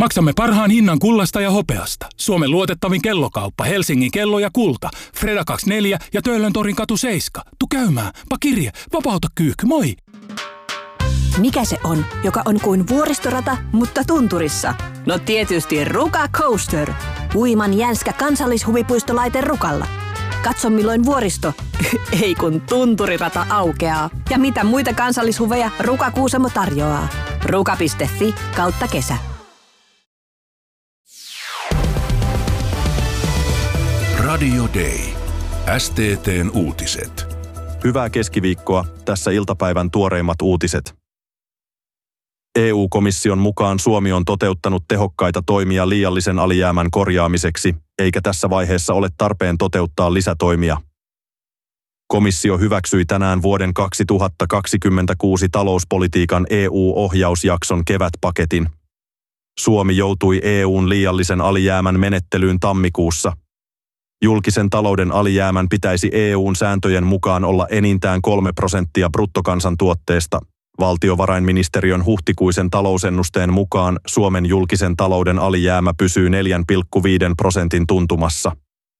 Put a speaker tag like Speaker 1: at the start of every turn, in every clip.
Speaker 1: Maksamme parhaan hinnan kullasta ja hopeasta. Suomen luotettavin kellokauppa, Helsingin kello ja kulta. Freda 24 ja Töölöntorin katu 7. Tu käymään, pakirje, vapauta kyykky, moi!
Speaker 2: Mikä se on, joka on kuin vuoristorata, mutta tunturissa? No tietysti Ruka Coaster. Huiman jänskä kansallishuvipuistolaite Rukalla. Katso milloin vuoristo, ei kun tunturirata aukeaa. Ja mitä muita kansallishuveja Ruka Kuusamo tarjoaa. Ruka.fi/kesä.
Speaker 3: Radio Day. STT:n uutiset.
Speaker 4: Hyvää keskiviikkoa, tässä iltapäivän tuoreimmat uutiset. EU-komission mukaan Suomi on toteuttanut tehokkaita toimia liiallisen alijäämän korjaamiseksi, eikä tässä vaiheessa ole tarpeen toteuttaa lisätoimia. Komissio hyväksyi tänään vuoden 2026 talouspolitiikan EU-ohjausjakson kevätpaketin. Suomi joutui EU:n liiallisen alijäämän menettelyyn tammikuussa. Julkisen talouden alijäämän pitäisi EU:n sääntöjen mukaan olla enintään 3% bruttokansantuotteesta. Valtiovarainministeriön huhtikuisen talousennusteen mukaan Suomen julkisen talouden alijäämä pysyy 4,5% tuntumassa.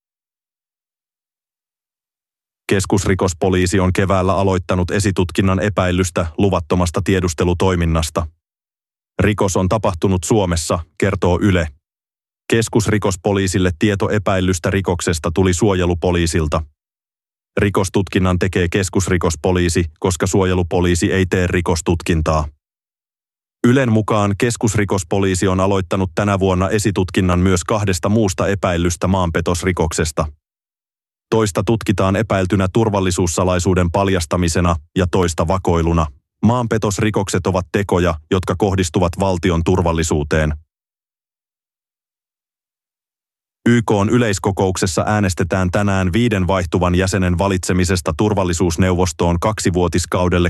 Speaker 4: Keskusrikospoliisi on keväällä aloittanut esitutkinnan epäillystä luvattomasta tiedustelutoiminnasta. Rikos on tapahtunut Suomessa, kertoo Yle. Keskusrikospoliisille tieto epäillystä rikoksesta tuli suojelupoliisilta. Rikostutkinnan tekee keskusrikospoliisi, koska suojelupoliisi ei tee rikostutkintaa. Ylen mukaan keskusrikospoliisi on aloittanut tänä vuonna esitutkinnan myös 2 muusta epäillystä maanpetosrikoksesta. Toista tutkitaan epäiltynä turvallisuussalaisuuden paljastamisena ja toista vakoiluna. Maanpetosrikokset ovat tekoja, jotka kohdistuvat valtion turvallisuuteen. YK:n yleiskokouksessa äänestetään tänään 5 vaihtuvan jäsenen valitsemisesta turvallisuusneuvostoon 2-vuotiskaudelle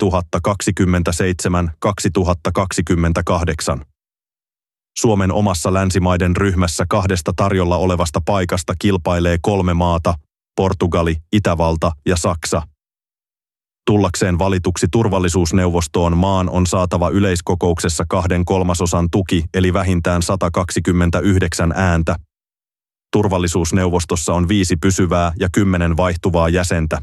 Speaker 4: 2027-2028. Suomen omassa länsimaiden ryhmässä 2 tarjolla olevasta paikasta kilpailee 3 maata, Portugali, Itävalta ja Saksa. Tullakseen valituksi turvallisuusneuvostoon maan on saatava yleiskokouksessa 2/3 tuki eli vähintään 129 ääntä. Turvallisuusneuvostossa on 5 pysyvää ja 10 vaihtuvaa jäsentä.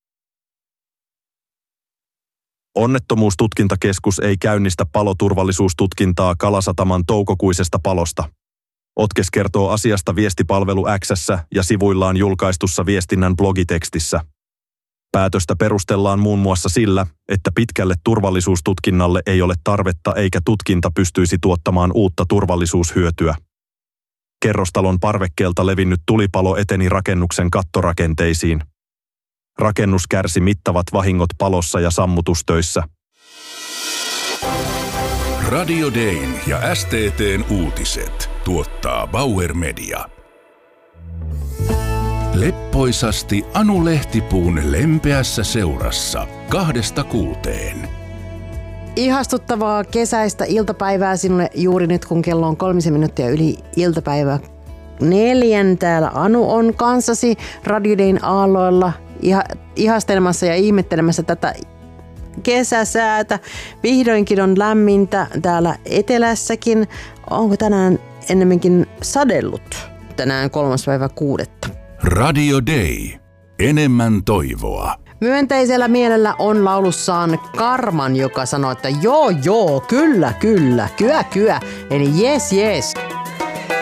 Speaker 4: Onnettomuustutkintakeskus ei käynnistä paloturvallisuustutkintaa Kalasataman toukokuisesta palosta. Otkes kertoo asiasta viestipalvelu X:ssä ja sivuillaan julkaistussa viestinnän blogitekstissä. Päätöstä perustellaan muun muassa sillä, että pitkälle turvallisuustutkinnalle ei ole tarvetta eikä tutkinta pystyisi tuottamaan uutta turvallisuushyötyä. Kerrostalon parvekkeelta levinnyt tulipalo eteni rakennuksen kattorakenteisiin. Rakennus kärsi mittavat vahingot palossa ja sammutustöissä.
Speaker 3: Radio Dayn ja STT:n uutiset tuottaa Bauer Media. Leppoisasti Anu Lehtipuun lempeässä seurassa 2-6.
Speaker 5: Ihastuttavaa kesäistä iltapäivää sinulle juuri nyt, kun kello on 3 minuuttia yli iltapäivä 4. Täällä Anu on kanssasi Radio Dayn aalloilla ihastelmassa ja ihmettelemässä tätä kesäsäätä. Vihdoinkin on lämmintä täällä etelässäkin. Onko tänään ennemminkin sadellut? Tänään 3.6.
Speaker 3: Radio Day. Enemmän toivoa.
Speaker 5: Myönteisellä mielellä on laulussaan Karman, joka sanoo, että joo, kyllä, kyä. Eli yes.